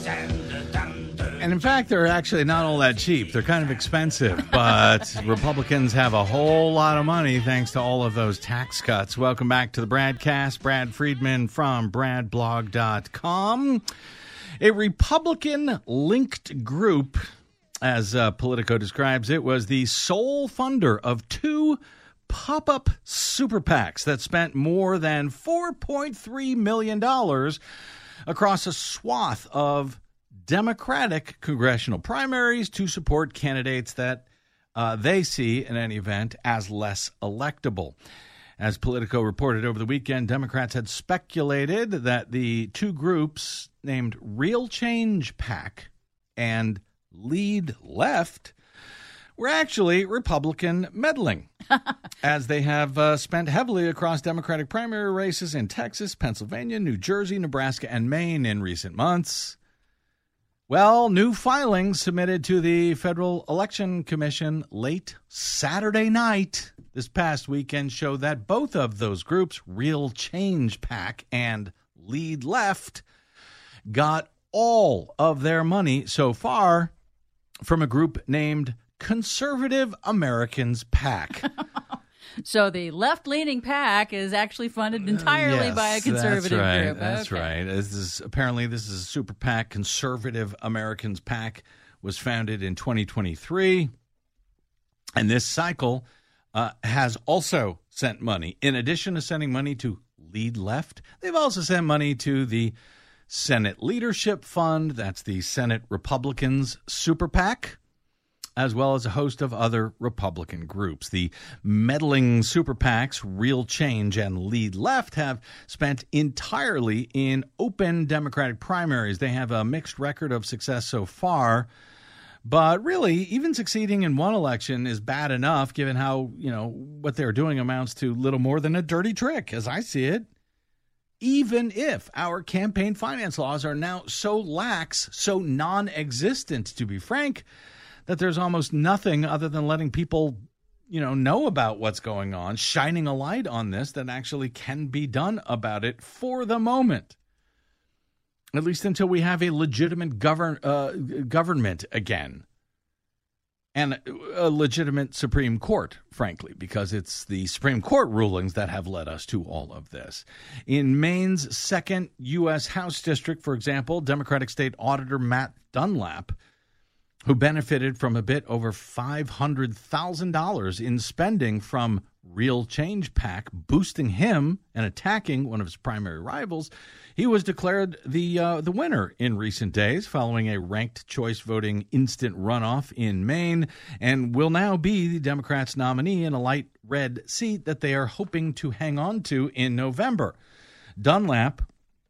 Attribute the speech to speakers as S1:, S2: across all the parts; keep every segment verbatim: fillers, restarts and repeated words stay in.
S1: And in fact, they're actually not all that cheap. They're kind of expensive, but Republicans have a whole lot of money thanks to all of those tax cuts. Welcome back to the Bradcast. Brad Friedman from brad blog dot com. A Republican-linked group, as uh, Politico describes it, was the sole funder of two pop-up super PACs that spent more than four point three million dollars across a swath of Democratic congressional primaries to support candidates that uh, they see, in any event, as less electable. As Politico reported over the weekend, Democrats had speculated that the two groups named Real Change PAC and Lead Left were actually Republican meddling, as they have uh, spent heavily across Democratic primary races in Texas, Pennsylvania, New Jersey, Nebraska, and Maine in recent months. Well, new filings submitted to the Federal Election Commission late Saturday night this past weekend show that both of those groups, Real Change PAC and Lead Left, got all of their money so far from a group named Conservative Americans PAC.
S2: So the left-leaning PAC is actually funded entirely
S1: yes,
S2: by a conservative
S1: that's right,
S2: group.
S1: That's
S2: okay.
S1: right. This is, apparently, this is a super PAC. Conservative Americans PAC was founded in twenty twenty-three. And this cycle uh, has also sent money. In addition to sending money to Lead Left, they've also sent money to the Senate Leadership Fund. That's the Senate Republicans Super PAC, as well as a host of other Republican groups. The meddling super PACs, Real Change and Lead Left, have spent entirely in open Democratic primaries. They have a mixed record of success so far, but really, even succeeding in one election is bad enough, given how, you know, what they're doing amounts to little more than a dirty trick, as I see it. Even if our campaign finance laws are now so lax, so non-existent, to be frank, that there's almost nothing other than letting people, you know, know about what's going on, shining a light on this that actually can be done about it for the moment, at least until we have a legitimate govern uh, government again, and a legitimate Supreme Court, frankly, because it's the Supreme Court rulings that have led us to all of this. In Maine's second U S House district, for example, Democratic State Auditor Matt Dunlap, who benefited from a bit over five hundred thousand dollars in spending from Real Change PAC, boosting him and attacking one of his primary rivals. He was declared the uh, the winner in recent days following a ranked choice voting instant runoff in Maine, and will now be the Democrats' nominee in a light red seat that they are hoping to hang on to in November. Dunlap,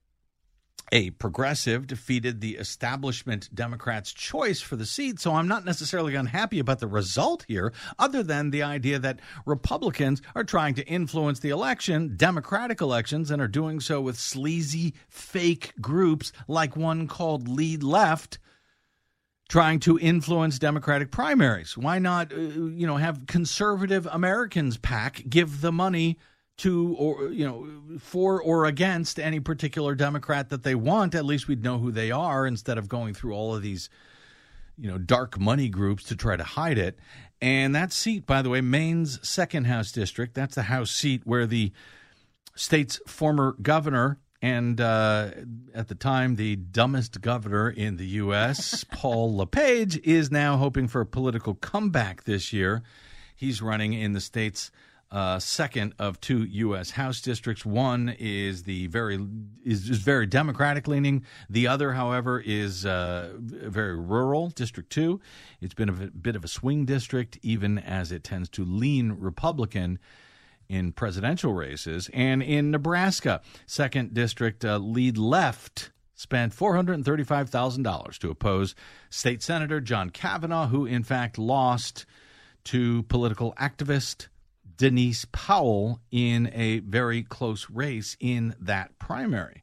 S1: a progressive, defeated the establishment Democrats' choice for the seat, so I'm not necessarily unhappy about the result here, other than the idea that Republicans are trying to influence the election, Democratic elections, and are doing so with sleazy, fake groups like one called Lead Left, trying to influence Democratic primaries. Why not, uh, you know, have Conservative Americans PAC give the money to, or, you know, for or against any particular Democrat that they want? At least we'd know who they are instead of going through all of these, you know, dark money groups to try to hide it. And that seat, by the way, Maine's second House district, that's the House seat where the state's former governor and uh, at the time the dumbest governor in the U S, Paul LePage, is now hoping for a political comeback this year. He's running in the state's Uh, second of two U S House districts. One is the very is, is very Democratic leaning. The other, however, is uh, very rural, District Two. It's been a bit of a swing district, even as it tends to lean Republican in presidential races. And in Nebraska, second district, uh, Lead Left spent four hundred thirty-five thousand dollars to oppose State Senator John Kavanaugh, who in fact lost to political activist Denise Powell in a very close race in that primary.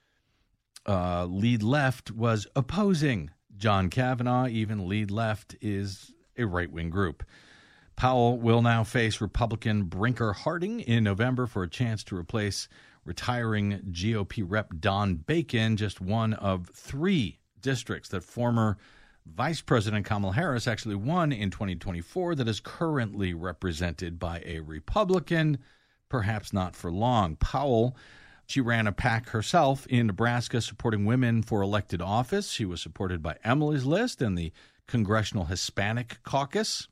S1: Uh, Lead Left was opposing John Kavanaugh. Even Lead Left is a right-wing group. Powell will now face Republican Brinker Harding in November for a chance to replace retiring G O P Rep Don Bacon, just one of three districts that former Vice President Kamala Harris actually won in twenty twenty-four that is currently represented by a Republican, perhaps not for long. Powell, she ran a PAC herself in Nebraska supporting women for elected office. She was supported by Emily's List and the Congressional Hispanic Caucus,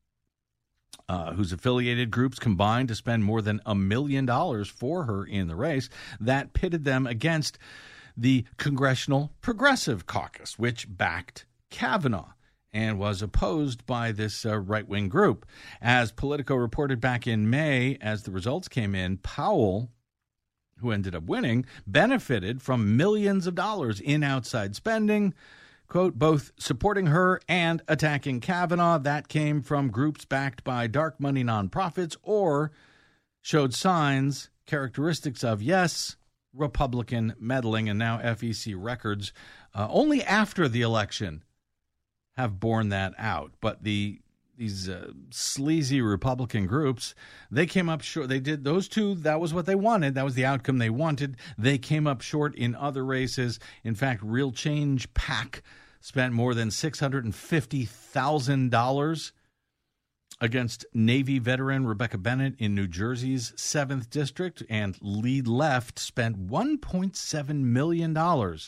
S1: uh, whose affiliated groups combined to spend more than a million dollars for her in the race. That pitted them against the Congressional Progressive Caucus, which backed Kavanaugh and was opposed by this uh, right-wing group. As Politico reported back in May, as the results came in, Powell, who ended up winning, benefited from millions of dollars in outside spending, quote, both supporting her and attacking Kavanaugh. That came from groups backed by dark money nonprofits or showed signs, characteristics of, yes, Republican meddling. And now F E C records, uh, only after the election, have borne that out. But the these uh, sleazy Republican groups, they came up short. They did those two. That was what they wanted. That was the outcome they wanted. They came up short in other races. In fact, Real Change PAC spent more than six hundred fifty thousand dollars against Navy veteran Rebecca Bennett in New Jersey's seventh District, and Lead Left spent one point seven million dollars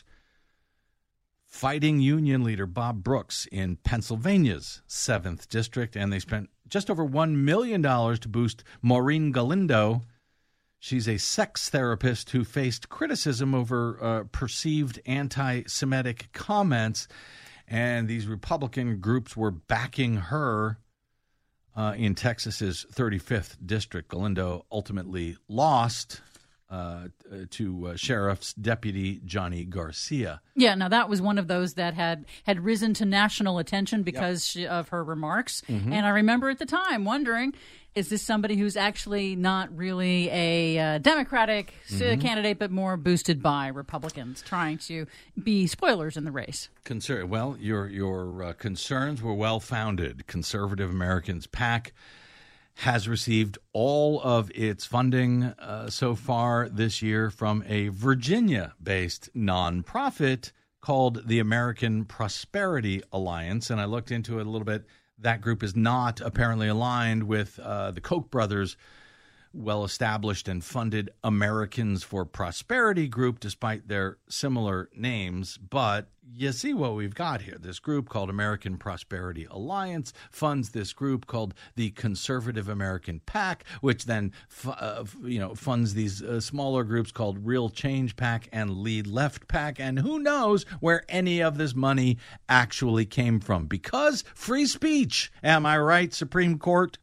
S1: fighting union leader Bob Brooks in Pennsylvania's seventh District, and they spent just over one million dollars to boost Maureen Galindo. She's a sex therapist who faced criticism over uh, perceived anti-Semitic comments, and these Republican groups were backing her uh, in Texas's thirty-fifth District. Galindo ultimately lost Uh, to uh, Sheriff's Deputy Johnny Garcia.
S2: Yeah, now that was one of those that had, had risen to national attention because yep. she, of her remarks. Mm-hmm. And I remember at the time wondering, is this somebody who's actually not really a uh, Democratic mm-hmm. candidate, but more boosted by Republicans trying to be spoilers in the race?
S1: Concern. Well, your, your uh, concerns were well-founded. Conservative Americans PAC has received all of its funding uh, so far this year from a Virginia-based nonprofit called the American Prosperity Alliance. And I looked into it a little bit. That group is not apparently aligned with uh, the Koch brothers' well-established and funded Americans for Prosperity group, despite their similar names. But you see what we've got here. This group called American Prosperity Alliance funds this group called the Conservative American PAC, which then uh, you know funds these uh, smaller groups called Real Change PAC and Lead Left PAC. And who knows where any of this money actually came from? Because free speech. Am I right, Supreme Court?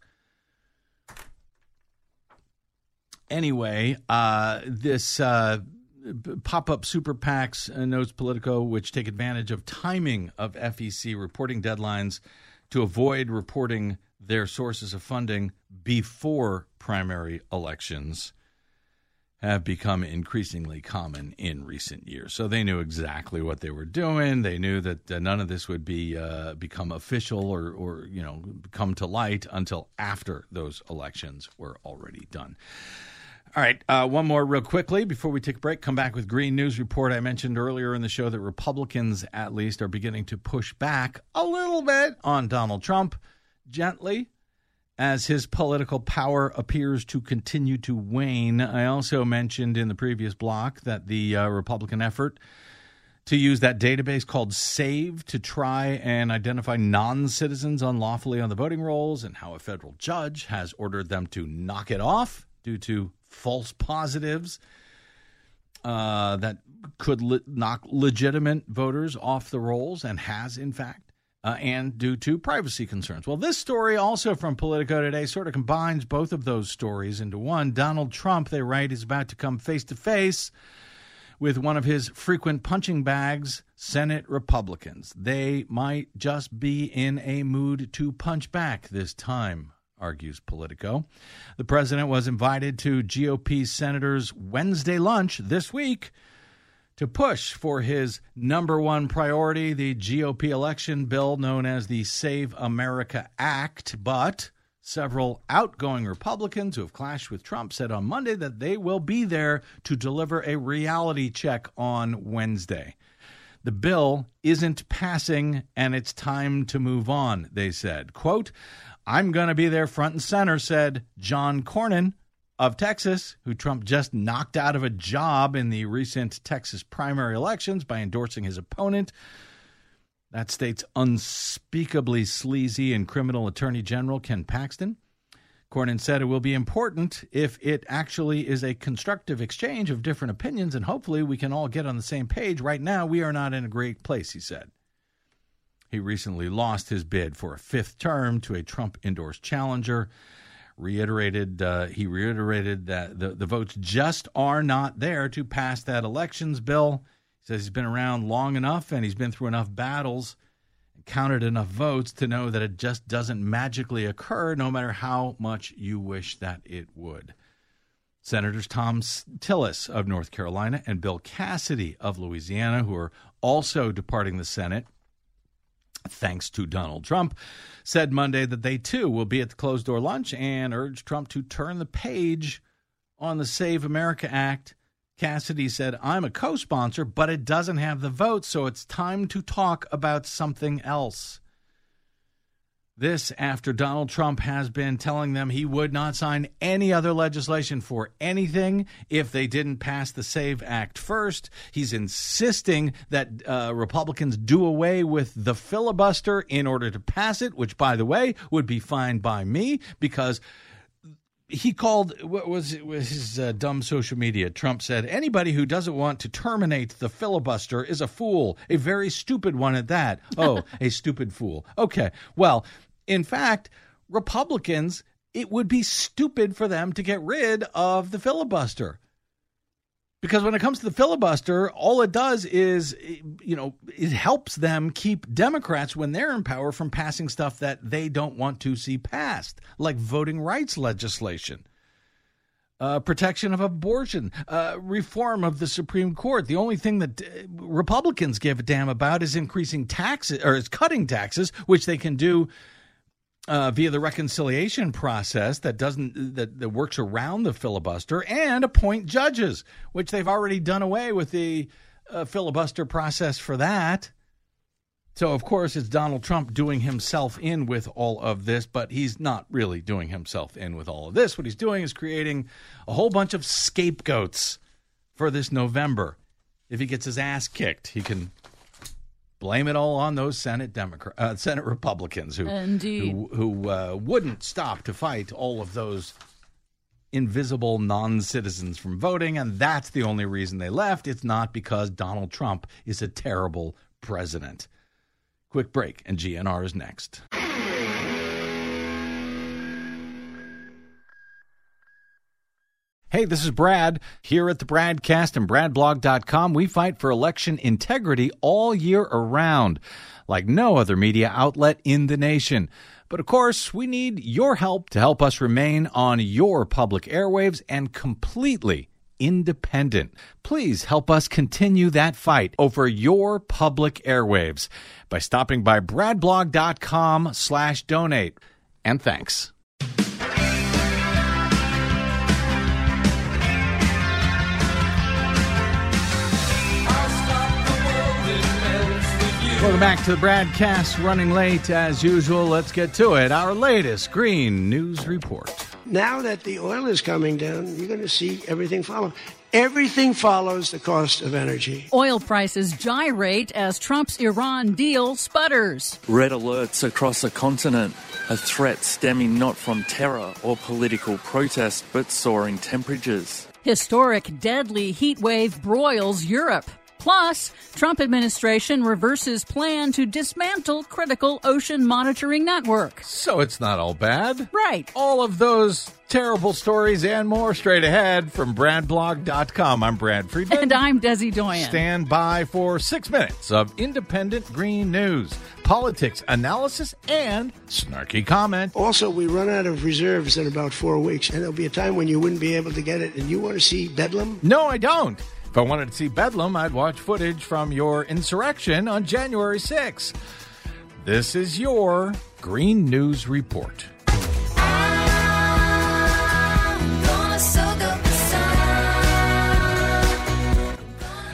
S1: Anyway, uh, this uh, pop-up super PACs, uh, notes Politico, which take advantage of timing of F E C reporting deadlines to avoid reporting their sources of funding before primary elections, have become increasingly common in recent years. So they knew exactly what they were doing. They knew that uh, none of this would be uh, become official or, or you know come to light until after those elections were already done. All right, uh, one more real quickly before we take a break. Come back with Green News Report. I mentioned earlier in the show that Republicans, at least, are beginning to push back a little bit on Donald Trump, gently, as his political power appears to continue to wane. I also mentioned in the previous block that the uh, Republican effort to use that database called SAVE to try and identify non-citizens unlawfully on the voting rolls, and how a federal judge has ordered them to knock it off due to false positives uh, that could le- knock legitimate voters off the rolls, and has, in fact, uh, and due to privacy concerns. Well, this story also from Politico today sort of combines both of those stories into one. Donald Trump, they write, is about to come face-to-face with one of his frequent punching bags, Senate Republicans. They might just be in a mood to punch back this time, argues Politico. The president was invited to G O P senators' Wednesday lunch this week to push for his number one priority, the G O P election bill known as the Save America Act. But several outgoing Republicans who have clashed with Trump said on Monday that they will be there to deliver a reality check on Wednesday. The bill isn't passing, and it's time to move on, they said. Quote, I'm going to be there front and center, said John Cornyn of Texas, who Trump just knocked out of a job in the recent Texas primary elections by endorsing his opponent, that state's unspeakably sleazy and criminal Attorney General Ken Paxton. Cornyn said it will be important if it actually is a constructive exchange of different opinions, and hopefully we can all get on the same page. Right now, we are not in a great place, he said. He recently lost his bid for a fifth term to a Trump-endorsed challenger. Reiterated, uh, he reiterated that the, the votes just are not there to pass that elections bill. He says he's been around long enough and he's been through enough battles and counted enough votes to know that it just doesn't magically occur, no matter how much you wish that it would. Senators Tom Tillis of North Carolina and Bill Cassidy of Louisiana, who are also departing the Senate, thanks to Donald Trump, said Monday that they, too, will be at the closed-door lunch and urged Trump to turn the page on the Save America Act. Cassidy said, I'm a co-sponsor, but it doesn't have the votes, so it's time to talk about something else. This after Donald Trump has been telling them he would not sign any other legislation for anything if they didn't pass the SAVE Act first. He's insisting that uh, Republicans do away with the filibuster in order to pass it, which, by the way, would be fine by me because he called, what was it, was his uh, dumb social media? Trump said, anybody who doesn't want to terminate the filibuster is a fool, a very stupid one at that. Oh, a stupid fool. Okay, well, in fact, Republicans, it would be stupid for them to get rid of the filibuster. Because when it comes to the filibuster, all it does is, you know, it helps them keep Democrats, when they're in power, from passing stuff that they don't want to see passed, like voting rights legislation, uh, protection of abortion, uh, reform of the Supreme Court. The only thing that uh, Republicans give a damn about is increasing taxes, or is cutting taxes, which they can do Uh, via the reconciliation process that doesn't that, that works around the filibuster, and appoint judges, which they've already done away with the uh, filibuster process for that. So, of course, it's Donald Trump doing himself in with all of this, but he's not really doing himself in with all of this. What he's doing is creating a whole bunch of scapegoats for this November. If he gets his ass kicked, he can blame it all on those Senate Democrat, uh, Senate Republicans who
S2: Indeed.
S1: who, who uh, wouldn't stop to fight all of those invisible non-citizens from voting, and that's the only reason they left. It's not because Donald Trump is a terrible president. Quick break, and G N R is next. Hey, this is Brad. Here at the Bradcast and brad blog dot com, we fight for election integrity all year around, like no other media outlet in the nation. But of course, we need your help to help us remain on your public airwaves and completely independent. Please help us continue that fight over your public airwaves by stopping by brad blog dot com slash donate. And thanks. Welcome back to the Bradcast, running late as usual. Let's get to it. Our latest Green News Report.
S3: Now that the oil is coming down, you're going to see everything follow. Everything follows the cost of energy.
S2: Oil prices gyrate as Trump's Iran deal sputters.
S4: Red alerts across the continent, a threat stemming not from terror or political protest, but soaring temperatures.
S2: Historic deadly heat wave broils Europe. Plus, Trump administration reverses plan to dismantle critical ocean monitoring network.
S1: So it's not all bad.
S2: Right.
S1: All of those terrible stories and more straight ahead from brad blog dot com. I'm Brad Friedman.
S2: And I'm Desi Doyen.
S1: Stand by for six minutes of independent green news, politics, analysis, and snarky comment.
S3: Also, we run out of reserves in about four weeks, and there'll be a time when you wouldn't be able to get it. And you want to see Bedlam?
S1: No, I don't. If I wanted to see Bedlam, I'd watch footage from your insurrection on January sixth. This is your Green News Report.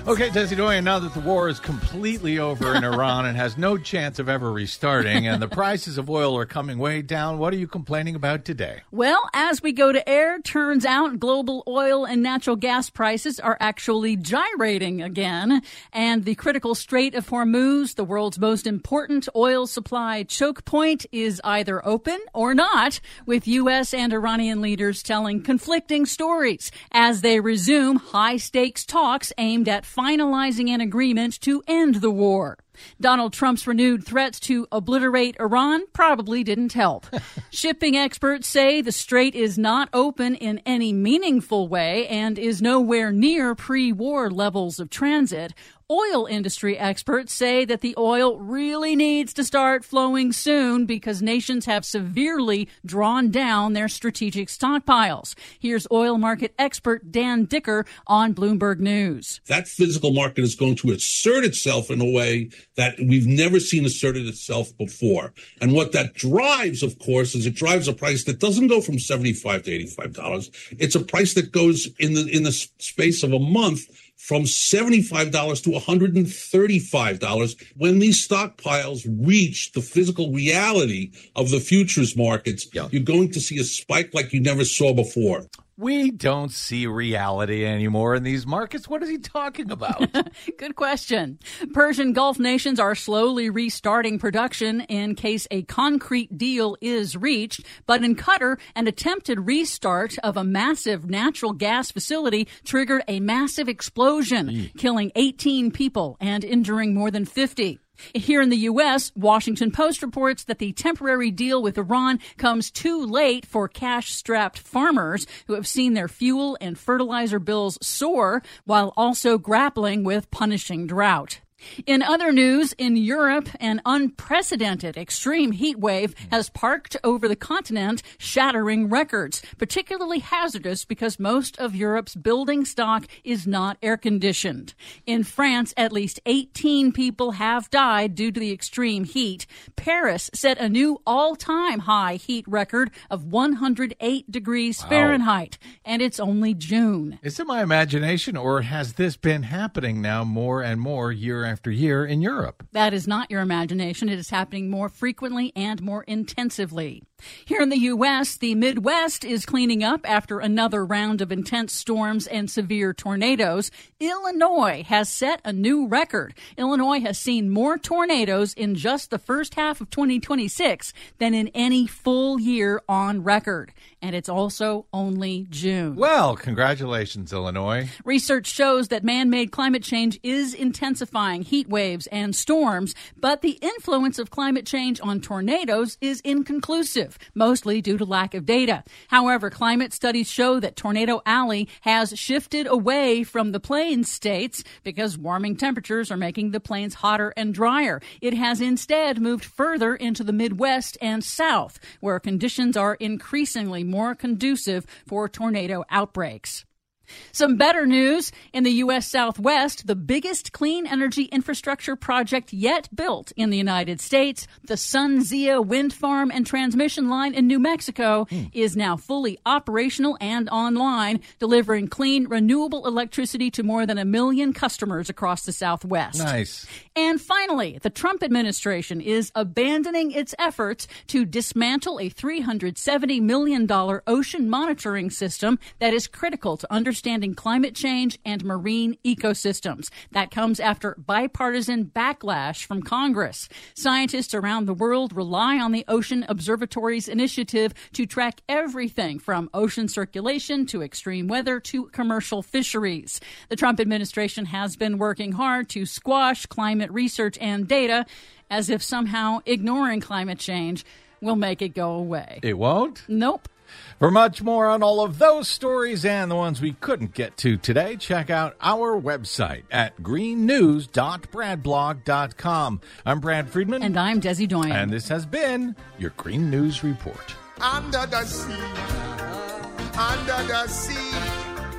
S1: Okay, Desi Doyen, now that the war is completely over in Iran and has no chance of ever restarting, and the prices of oil are coming way down, what are you complaining about today?
S2: Well, as we go to air, turns out global oil and natural gas prices are actually gyrating again. And the critical Strait of Hormuz, the world's most important oil supply choke point, is either open or not, with U S and Iranian leaders telling conflicting stories as they resume high-stakes talks aimed at finalizing an agreement to end the war. Donald Trump's renewed threats to obliterate Iran probably didn't help. Shipping experts say the strait is not open in any meaningful way and is nowhere near pre-war levels of transit. Oil industry experts say that the oil really needs to start flowing soon because nations have severely drawn down their strategic stockpiles. Here's oil market expert Dan Dicker on Bloomberg News.
S5: That physical market is going to assert itself in a way that we've never seen asserted itself before. And what that drives, of course, is it drives a price that doesn't go from seventy-five to eighty-five dollars. It's a price that goes in the in the space of a month from seventy-five dollars to one hundred thirty-five dollars. When these stockpiles reach the physical reality of the futures markets, yeah. You're going to see a spike like you never saw before.
S1: We don't see reality anymore in these markets. What is he talking about?
S2: Good question. Persian Gulf nations are slowly restarting production in case a concrete deal is reached. But in Qatar, an attempted restart of a massive natural gas facility triggered a massive explosion, mm. killing eighteen people and injuring more than fifty. Here in the U S, Washington Post reports that the temporary deal with Iran comes too late for cash-strapped farmers who have seen their fuel and fertilizer bills soar while also grappling with punishing drought. In other news, in Europe, an unprecedented extreme heat wave has parked over the continent, shattering records, particularly hazardous because most of Europe's building stock is not air-conditioned. In France, at least eighteen people have died due to the extreme heat. Paris set a new all-time high heat record of one hundred eight degrees wow. Fahrenheit, and it's only June.
S1: Is it my imagination, or has this been happening now more and more year after year in Europe?
S2: That is not your imagination. It is happening more frequently and more intensively. Here in the U S, the Midwest is cleaning up after another round of intense storms and severe tornadoes. Illinois has set a new record. Illinois has seen more tornadoes in just the first half of twenty twenty-six than in any full year on record. And it's also only June.
S1: Well, congratulations, Illinois.
S2: Research shows that man-made climate change is intensifying heat waves and storms, but the influence of climate change on tornadoes is inconclusive, mostly due to lack of data. However, climate studies show that Tornado Alley has shifted away from the plains states because warming temperatures are making the plains hotter and drier. It has instead moved further into the Midwest and South, where conditions are increasingly more conducive for tornado outbreaks. Some better news. In the U S Southwest, the biggest clean energy infrastructure project yet built in the United States, the SunZia wind farm and transmission line in New Mexico, mm. is now fully operational and online, delivering clean, renewable electricity to more than a million customers across the Southwest.
S1: Nice.
S2: And finally, the Trump administration is abandoning its efforts to dismantle a three hundred seventy million dollars ocean monitoring system that is critical to understanding Understanding climate change and marine ecosystems. That comes after bipartisan backlash from Congress. Scientists around the world rely on the Ocean Observatory's initiative to track everything from ocean circulation to extreme weather to commercial fisheries. The Trump administration has been working hard to squash climate research and data, as if somehow ignoring climate change will make it go away.
S1: It won't?
S2: Nope.
S1: For much more on all of those stories and the ones we couldn't get to today, check out our website at green news dot brad blog dot com. I'm Brad Friedman.
S2: And I'm Desi Doyen.
S1: And this has been your Green News Report.
S6: Under the sea, under the sea,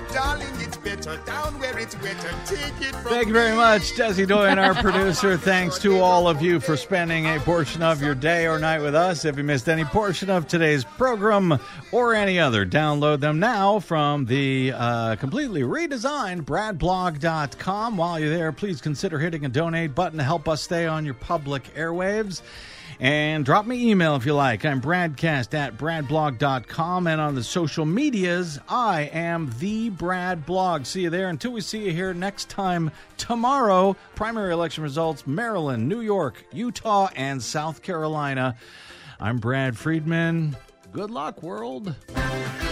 S6: darling, it's better down where it's wetter. Take it from
S1: Thank you very much, Desi Doyen, our producer. Thanks to all of you for spending a portion of your day or night with us. If you missed any portion of today's program or any other, download them now from the uh, completely redesigned brad blog dot com. While you're there, please consider hitting a donate button to help us stay on your public airwaves. And drop me email if you like. I'm Bradcast at brad blog dot com. And on the social medias, I am the Brad Blog. See you there. Until we see you here next time tomorrow, primary election results, Maryland, New York, Utah, and South Carolina. I'm Brad Friedman. Good luck, world.